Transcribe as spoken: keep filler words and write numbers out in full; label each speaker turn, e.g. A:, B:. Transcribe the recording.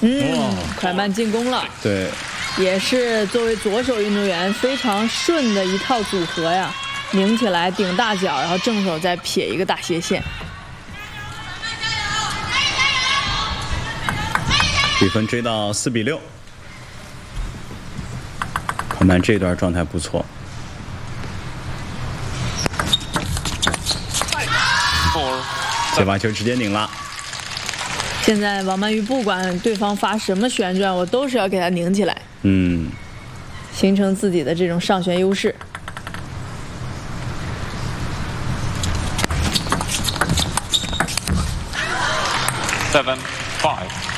A: 嗯，快慢进攻了。
B: 对，
A: 也是作为左手运动员非常顺的一套组合呀，拧起来顶大脚，然后正手再撇一个大斜线。
B: 比分追到四比六。快慢这段状态不错。接发球直接拧了。
A: 现在王曼玉不管对方发什么旋转，我都是要给他拧起来，
B: 嗯，
A: 形成自己的这种上旋优势。
C: Seven, five.